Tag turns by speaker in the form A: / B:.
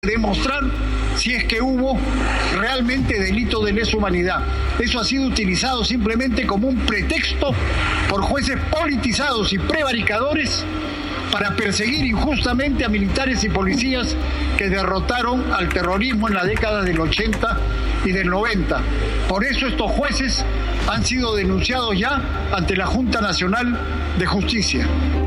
A: demostrar si es que hubo realmente delito de lesa humanidad. Eso ha sido utilizado simplemente como un pretexto por jueces politizados y prevaricadores para perseguir injustamente a militares y policías que derrotaron al terrorismo en la década del 80 y del 90. Por eso estos jueces han sido denunciados ya ante la Junta Nacional de Justicia.